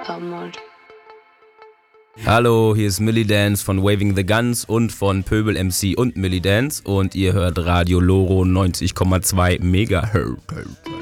haben wollt. Hallo, hier ist Millie Dance von Waving the Guns und von Pöbel MC und Millie Dance und ihr hört Radio Loro 90,2 Megahertz.